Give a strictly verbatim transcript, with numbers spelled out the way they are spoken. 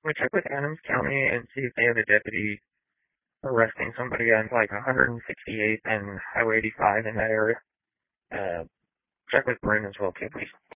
we check with Adams County and see if they have a deputy arresting somebody on like one sixty-eighth and Highway eighty-five in that area. Uh, check with Marin as well too, please.